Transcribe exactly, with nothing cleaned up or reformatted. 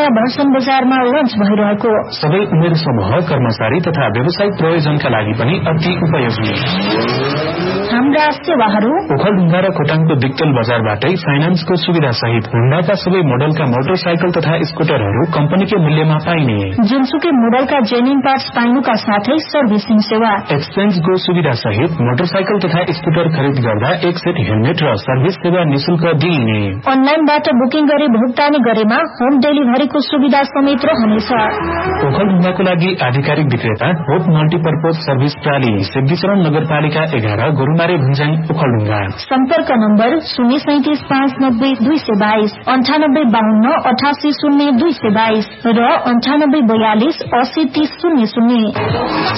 Version बजारमा lunch भइरहेको। सबै उमेर समूह, कर्मचारी तथा व्यावसायिक प्रयोजनका लागि पनि अति उपयोगी। हाम्रा सेवाहरू ओखलढुङ्गा र खोटाङको दिक्तेल बजारबाटै फाइनान्सको सुविधा सहित हुन्डाका सबै मोडलका मोटरसाइकल तथा स्कुटरहरू कम्पनीकै मूल्यमा पाइने। जुनसुकै मोडलका जेन्युन पार्ट्स पाइनुका साथै सर्भिसिङ सेवा, एक्सचेन्जको सुविधा सहित मोटरसाइकल तथा स्कुटर खरिद गर्दा एक सेट हेलमेट र सर्भिस सेवा निशुल्क दिइने। अनलाइनबाट बुकिङ गरी भुक्तानी गरेमा होम डेलिभरीको सुविधा समेत रहनेछ। ओखलढुङ्गाको लागि आधिकारिक विक्रेता होप मल्टीपर्पज सर्भिस प्राली, सिद्धिचरण नगरपालिका एघार, गोरुमारे भुन्ज्याङ, ओखलढुङ्गा। सम्पर्क नम्बर शून्य सैतिस पाँच नब्बे दुई सय बाइस, अन्ठानब्बे बाहन्न अठासी शून्य दुई सय बाइस र अन्ठानब्बे बयालिस अस्सी तीस शून्य शून्य।